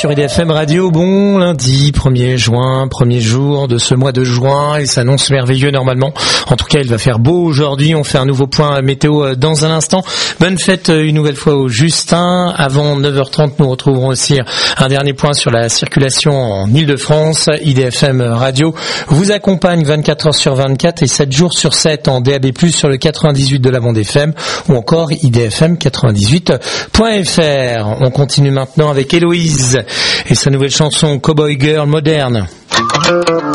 sur IDFM Radio. Bon lundi 1er juin, premier jour de ce mois de juin. Il s'annonce merveilleux normalement. En tout cas, il va faire beau aujourd'hui. On fait un nouveau point météo dans un instant. Bonne fête une nouvelle fois au Justin. Avant 9h30, nous retrouverons aussi un dernier point sur la circulation en Ile-de-France. IDFM Radio vous accompagne 24 heures sur 24 et 7 jours sur 7 en DAB+, sur le 98 de la bande FM ou encore idfm98.fr. On continue maintenant avec Héloïse et sa nouvelle chanson Cowboy Girl moderne.